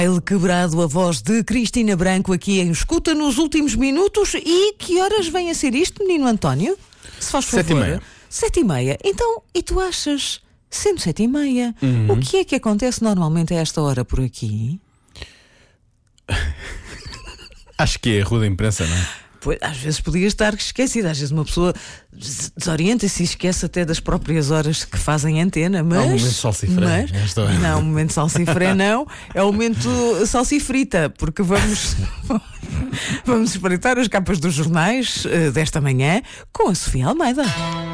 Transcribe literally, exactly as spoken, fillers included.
Ele quebrado, a voz de Cristina Branco aqui em Escuta nos últimos minutos. E que horas vem a ser isto, menino António? Se faz favor. Sete e meia. Sete e meia. Então, e tu achas, sendo sete e meia, Uhum. o que é que acontece normalmente a esta hora por aqui? Acho que é a rua da imprensa, não é? Pois, às vezes podia estar esquecida. Às vezes uma pessoa des- desorienta-se e esquece até das próprias horas que fazem antena. Mas, Há um momento salsifré, mas esta hora. não, o momento salsifré não. É o momento salsifrita, porque vamos vamos espreitar as capas dos jornais eh, desta manhã com a Sofia Almeida.